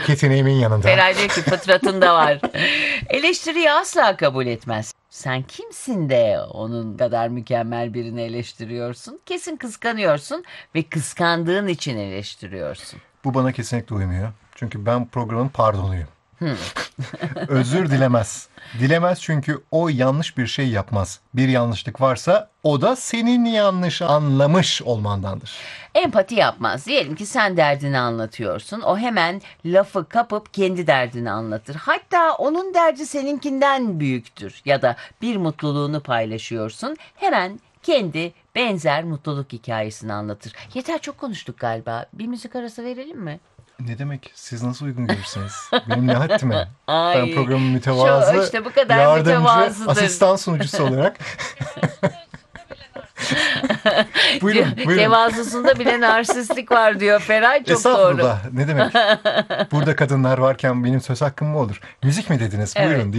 müzik yeteneğimin yanında. Feray diyor ki fıtratında var. Eleştiriyi asla kabul etmez. Sen kimsin de onun kadar mükemmel birini eleştiriyorsun? Kesin kıskanıyorsun ve kıskandığın için eleştiriyorsun. Bu bana kesinlikle uymuyor. Çünkü ben programın pardonuyum. Özür dilemez. Dilemez çünkü o yanlış bir şey yapmaz. Bir yanlışlık varsa o da senin yanlış anlamış olmandandır. Empati yapmaz. Diyelim ki sen derdini anlatıyorsun. O hemen lafı kapıp kendi derdini anlatır. Hatta onun derdi seninkinden büyüktür. Ya da bir mutluluğunu paylaşıyorsun. Hemen kendi benzer mutluluk hikayesini anlatır. Yeter, çok konuştuk galiba. Bir müzik arası verelim mi? Ne demek? Siz nasıl uygun görürseniz. Benim ne haddime. Ay, Ben programın mütevazı, işte bu kadar yardımcı, mütevazıdır. asistan sunucusu olarak. Buyurun. Tevazusunda bile narsistlik var diyor Feray. Çok doğru. Estağfurullah. Ne demek? Burada kadınlar varken benim söz hakkım mı olur? Müzik mi dediniz? Evet. Buyurun.